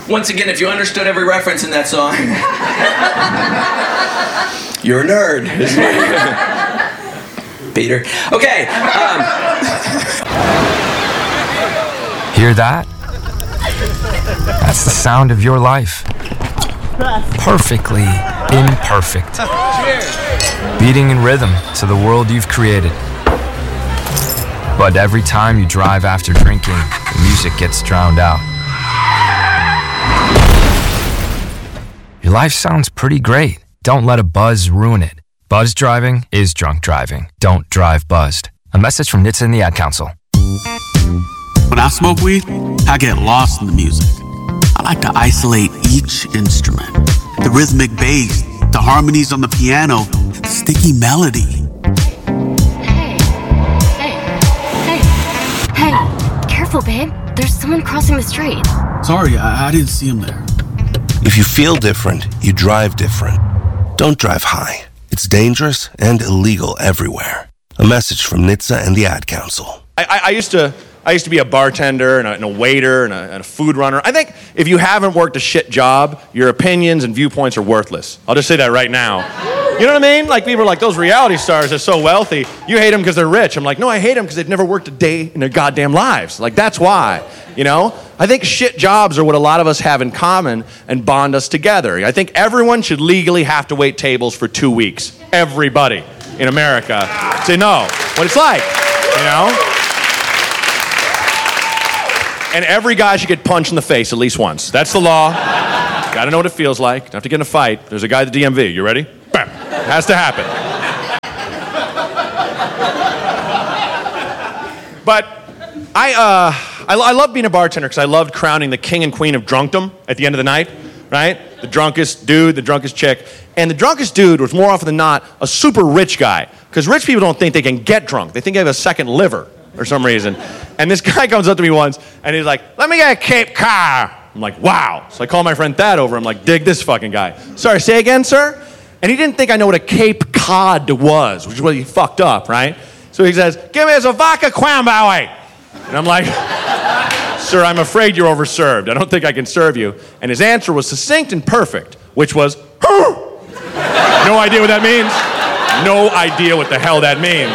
Once again, if you understood every reference in that song, you're a nerd. Peter. Okay. Hear that? That's the sound of your life. Perfectly imperfect. Beating in rhythm to the world you've created. But every time you drive after drinking, the music gets drowned out. Your life sounds pretty great. Don't let a buzz ruin it. Buzz driving is drunk driving. Don't drive buzzed. A message from NHTSA and the Ad Council. When I smoke weed, I get lost in the music. I like to isolate each instrument. The rhythmic bass, the harmonies on the piano, the sticky melody. Hey, careful, babe. There's someone crossing the street. Sorry, I didn't see him there. If you feel different, you drive different. Don't drive high. It's dangerous and illegal everywhere. A message from NHTSA and the Ad Council. I used to be a bartender and a waiter and a food runner. I think if you haven't worked a shit job, your opinions and viewpoints are worthless. I'll just say that right now. You know what I mean? Like, people are like, those reality stars are so wealthy. You hate them because they're rich. I'm like, no, I hate them because they've never worked a day in their goddamn lives. Like, that's why, you know? I think shit jobs are what a lot of us have in common and bond us together. I think everyone should legally have to wait tables for 2 weeks. Everybody in America to know what it's like, you know? And every guy should get punched in the face at least once. That's the law. Gotta know what it feels like. Don't have to get in a fight. There's a guy at the DMV. You ready? Bam. It has to happen. But I love being a bartender because I loved crowning the king and queen of drunkdom at the end of the night, right? The drunkest dude, the drunkest chick. And the drunkest dude was more often than not a super rich guy, because rich people don't think they can get drunk. They think they have a second liver for some reason. And this guy comes up to me once and he's like, let me get a Cape Cod. I'm like, wow. So I call my friend Thad over. I'm like, dig this fucking guy. Sorry, say again, sir? And he didn't think I know what a Cape Cod was, which is what he fucked up, right? So he says, give me a vodka Quambowie. And I'm like, sir, I'm afraid you're overserved. I don't think I can serve you. And his answer was succinct and perfect, which was, no idea what that means. No idea what the hell that means.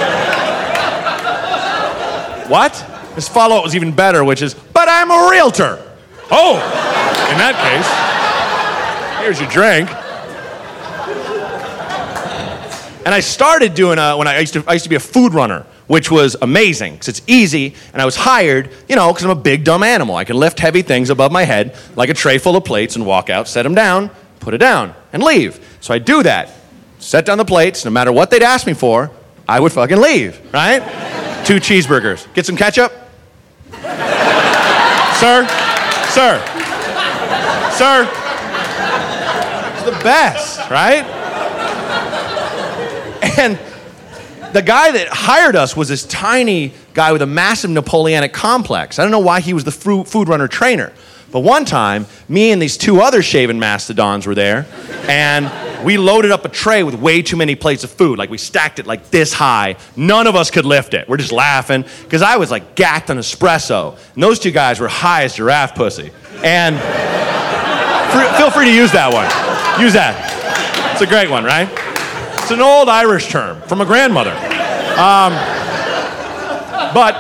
What? His follow-up was even better, which is, but I'm a realtor. Oh, in that case, here's your drink. And I started doing when I used to be a food runner, which was amazing because it's easy, and I was hired, you know, because I'm a big dumb animal. I can lift heavy things above my head like a tray full of plates and walk out, set them down, put it down, and leave. So I do that, set down the plates, no matter what they'd ask me for, I would fucking leave, right? 2 cheeseburgers. Get some ketchup? Sir? It's the best, right? And the guy that hired us was this tiny guy with a massive Napoleonic complex. I don't know why he was the food runner trainer. But one time, me and these 2 other shaven mastodons were there, and we loaded up a tray with way too many plates of food. Like, we stacked it like this high. None of us could lift it. We're just laughing, because I was like gacked on espresso, and those 2 guys were high as giraffe pussy. And feel free to use that one. Use that. It's a great one, right? It's an old Irish term from a grandmother. But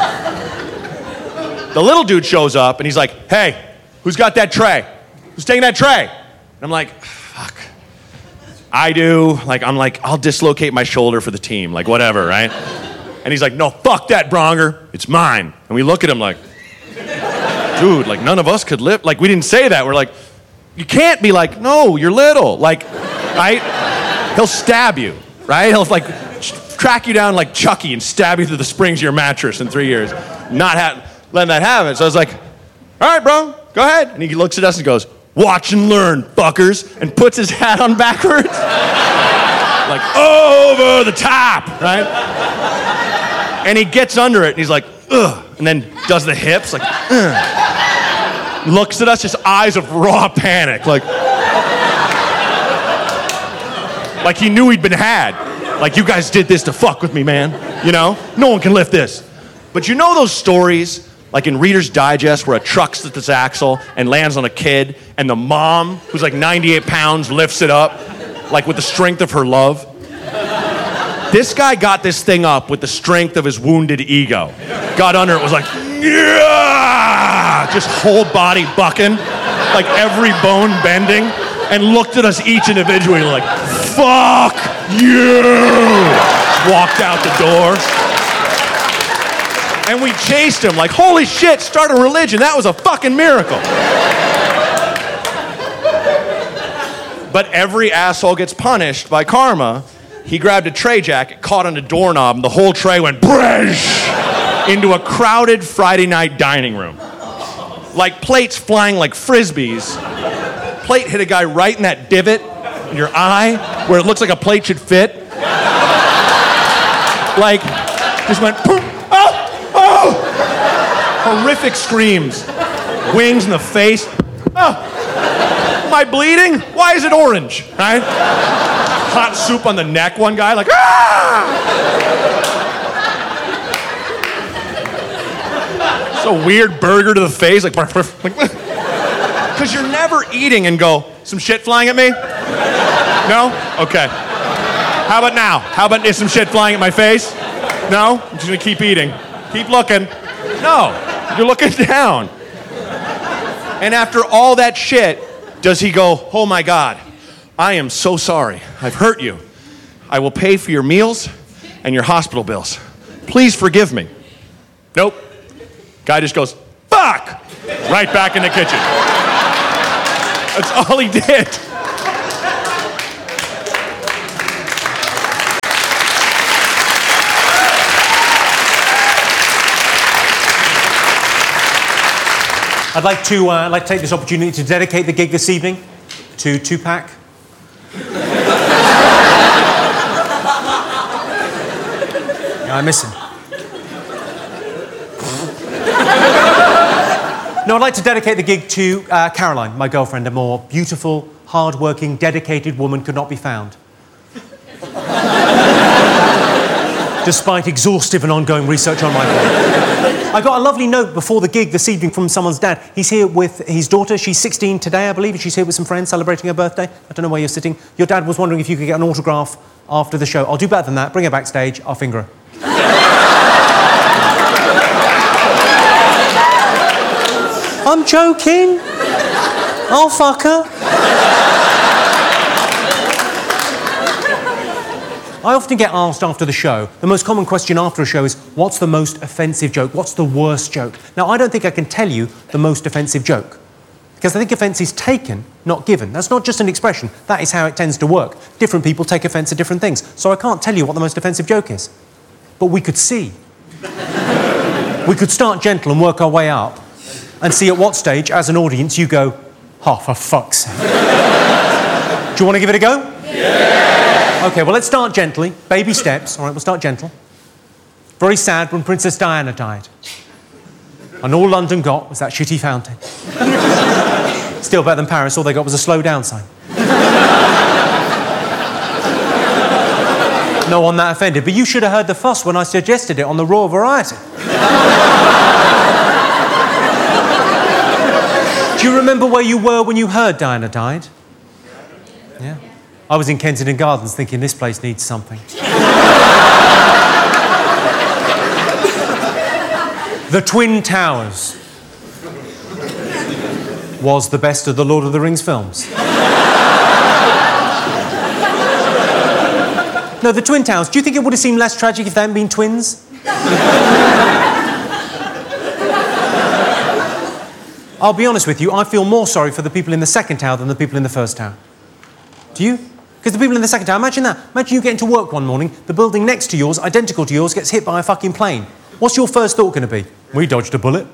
the little dude shows up and he's like, hey, who's got that tray? Who's taking that tray? And I'm like, fuck. I do. I'm like, I'll dislocate my shoulder for the team. Like, whatever, right? And he's like, no, fuck that, Bronger. It's mine. And we look at him like, dude, like, none of us could lift. Like, we didn't say that. We're like, you can't be like, no, you're little. Like, right? He'll stab you, right? He'll like track you down like Chucky and stab you through the springs of your mattress in 3 years. Not letting that happen. So I was like, all right, bro, go ahead. And he looks at us and goes, watch and learn, fuckers, and puts his hat on backwards. Like, over the top, right? And he gets under it and he's like, ugh, and then does the hips, like, ugh. Looks at us, just eyes of raw panic, like he knew he'd been had. Like, you guys did this to fuck with me, man. You know? No one can lift this. But you know those stories like in Reader's Digest, where a truck slips its axle and lands on a kid, and the mom, who's like 98 pounds, lifts it up, like with the strength of her love. This guy got this thing up with the strength of his wounded ego. Got under it, was like, yeah! Just whole body bucking, like every bone bending, and looked at us each individually like, fuck you! Walked out the door. And we chased him like, holy shit, start a religion. That was a fucking miracle. But every asshole gets punished by karma. He grabbed a tray jacket, caught on a doorknob, and the whole tray went bresh into a crowded Friday night dining room. Like plates flying like frisbees. Plate hit a guy right in that divot in your eye where it looks like a plate should fit. Like, just went, poof, oh! Horrific screams. Wings in the face. Oh! Am I bleeding? Why is it orange? Right? Hot soup on the neck, one guy, like, ah! It's a weird burger to the face, like, because you're never eating and go, some shit flying at me? No? Okay. How about now? How about is some shit flying at my face? No? I'm just gonna keep eating. Keep looking. No, you're looking down. And after all that shit, does he go, oh my God, I am so sorry. I've hurt you. I will pay for your meals and your hospital bills. Please forgive me. Nope. Guy just goes, fuck! Right back in the kitchen. That's all he did. I'd like to take this opportunity to dedicate the gig this evening to Tupac. Yeah, I miss him. No, I'd like to dedicate the gig to Caroline, my girlfriend. A more beautiful, hard-working, dedicated woman could not be found. Despite exhaustive and ongoing research on my part. I got a lovely note before the gig this evening from someone's dad. He's here with his daughter. She's 16 today, I believe, and she's here with some friends celebrating her birthday. I don't know where you're sitting. Your dad was wondering if you could get an autograph after the show. I'll do better than that. Bring her backstage. I'll finger her. I'm joking. I'll fuck her. I often get asked after the show, the most common question after a show is, what's the most offensive joke? What's the worst joke? Now, I don't think I can tell you the most offensive joke, because I think offence is taken, not given. That's not just an expression. That is how it tends to work. Different people take offence at different things. So I can't tell you what the most offensive joke is. But we could see. We could start gentle and work our way up and see at what stage, as an audience, you go, oh, for fuck's sake. Do you want to give it a go? Yeah! OK, well, let's start gently. Baby steps. All right, we'll start gentle. Very sad when Princess Diana died. And all London got was that shitty fountain. Still better than Paris. All they got was a slow down sign. No one that offended. But you should have heard the fuss when I suggested it on the Raw Variety. Do you remember where you were when you heard Diana died? Yeah. I was in Kensington Gardens thinking this place needs something. The Twin Towers was the best of the Lord of the Rings films. No, the Twin Towers. Do you think it would have seemed less tragic if they hadn't been twins? I'll be honest with you, I feel more sorry for the people in the second tower than the people in the first tower. Do you? Because the people in the second tower, imagine that. Imagine you getting to work one morning, the building next to yours, identical to yours, gets hit by a fucking plane. What's your first thought going to be? We dodged a bullet.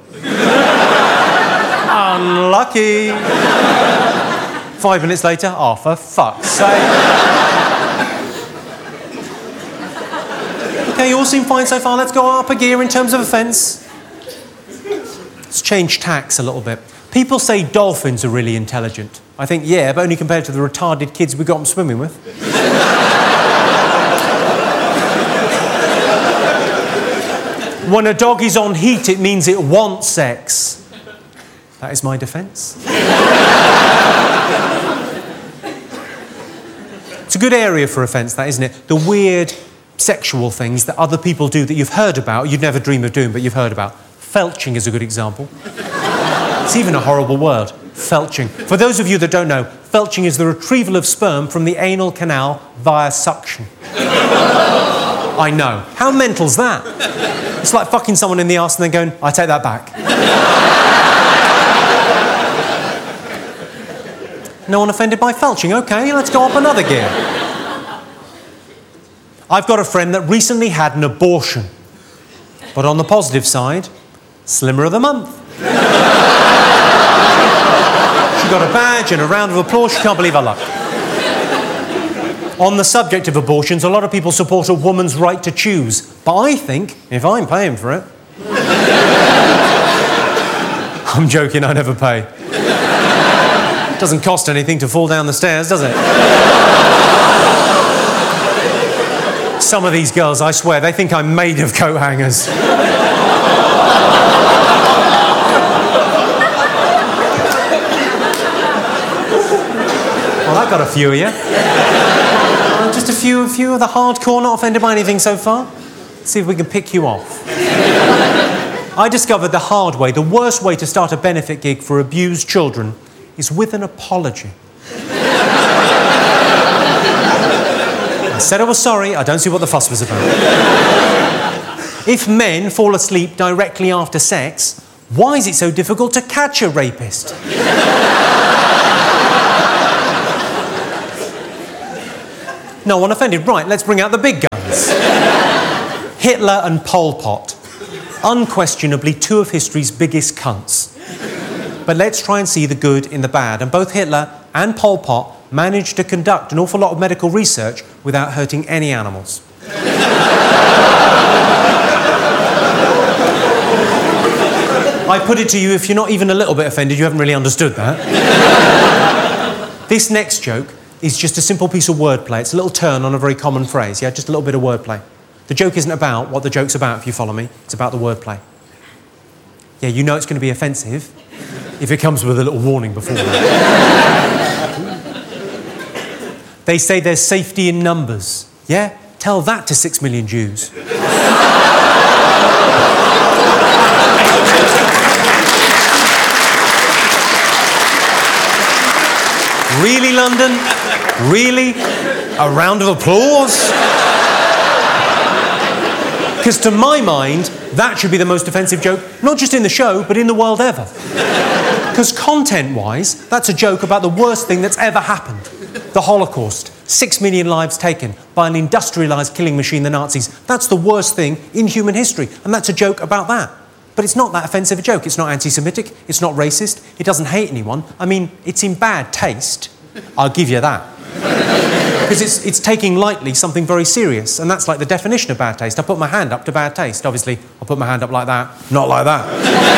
Unlucky. 5 minutes later, oh, for fuck's sake. OK, you all seem fine so far. Let's go up a gear in terms of offence. Let's change tacks a little bit. People say dolphins are really intelligent. I think, yeah, but only compared to the retarded kids we got them swimming with. When a dog is on heat, it means it wants sex. That is my defence. It's a good area for offence, that, isn't it? The weird sexual things that other people do that you've heard about, you'd never dream of doing, but you've heard about. Felching is a good example. It's even a horrible word, felching. For those of you that don't know, felching is the retrieval of sperm from the anal canal via suction. I know. How mental's that? It's like fucking someone in the arse and then going, I take that back. No one offended by felching? Okay, let's go up another gear. I've got a friend that recently had an abortion. But on the positive side, Slimmer of the Month. She got a badge and a round of applause. She can't believe her luck. On the subject of abortions, a lot of people support a woman's right to choose. But I think, if I'm paying for it... I'm joking, I never pay. It doesn't cost anything to fall down the stairs, does it? Some of these girls, I swear, they think I'm made of coat hangers. Well, I got a few of you. Just a few of the hardcore, not offended by anything so far. Let's see if we can pick you off. I discovered the hard way, the worst way to start a benefit gig for abused children is with an apology. I said I was sorry, I don't see what the fuss was about. If men fall asleep directly after sex, why is it so difficult to catch a rapist? No one offended. Right, let's bring out the big guns. Hitler and Pol Pot. Unquestionably two of history's biggest cunts. But let's try and see the good in the bad. And both Hitler and Pol Pot managed to conduct an awful lot of medical research without hurting any animals. I put it to you, if you're not even a little bit offended, you haven't really understood that. This next joke is just a simple piece of wordplay. It's a little turn on a very common phrase, yeah? Just a little bit of wordplay. The joke isn't about what the joke's about, if you follow me. It's about the wordplay. Yeah, you know it's going to be offensive if it comes with a little warning before that. They say there's safety in numbers. Yeah? Tell that to 6 million Jews. Really, London? Really? A round of applause? Because to my mind, that should be the most offensive joke, not just in the show, but in the world ever. Because content-wise, that's a joke about the worst thing that's ever happened. The Holocaust. 6 million lives taken by an industrialised killing machine, the Nazis. That's the worst thing in human history, and that's a joke about that. But it's not that offensive a joke. It's not anti-Semitic, it's not racist, it doesn't hate anyone. I mean, it's in bad taste. I'll give you that. Because it's taking lightly something very serious, and that's like the definition of bad taste. I put my hand up to bad taste. Obviously, I'll put my hand up like that, not like that.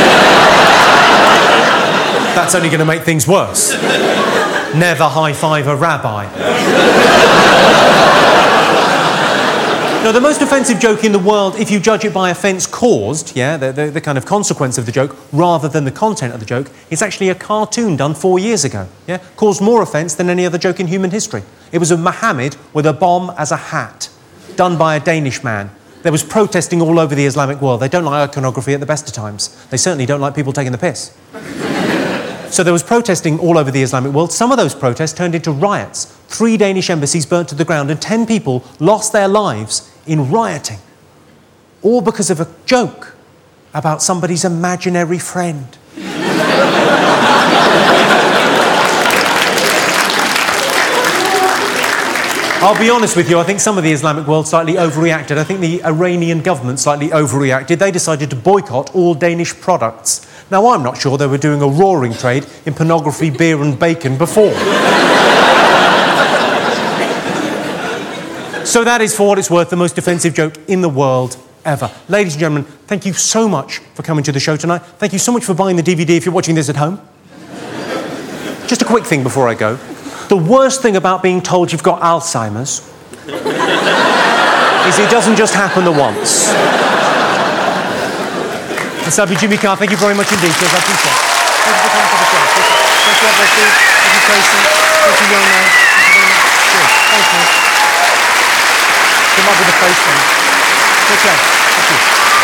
That's only going to make things worse. Never high-five a rabbi. Now, the most offensive joke in the world, if you judge it by offence caused, yeah, the kind of consequence of the joke, rather than the content of the joke, is actually a cartoon done 4 years ago, yeah? Caused more offence than any other joke in human history. It was of Muhammad with a bomb as a hat, done by a Danish man. There was protesting all over the Islamic world. They don't like iconography at the best of times. They certainly don't like people taking the piss. So there was protesting all over the Islamic world. Some of those protests turned into riots. 3 Danish embassies burnt to the ground and 10 people lost their lives in rioting. All because of a joke about somebody's imaginary friend. I'll be honest with you, I think some of the Islamic world slightly overreacted. I think the Iranian government slightly overreacted. They decided to boycott all Danish products. Now, I'm not sure they were doing a roaring trade in pornography, beer and bacon before. So that is, for what it's worth, the most offensive joke in the world ever. Ladies and gentlemen, thank you so much for coming to the show tonight. Thank you so much for buying the DVD if you're watching this at home. Just a quick thing before I go. The worst thing about being told you've got Alzheimer's is it doesn't just happen the once. Wasabi Jimmy Carr, thank you very much indeed. Cheers, I appreciate it. Thank you for coming to the show. Thank you, Becky. Thank you, Tracy. Thank you, young man. Thank you very much. Cheers. Thank you. Good luck with the face thing. Take care. Thank you.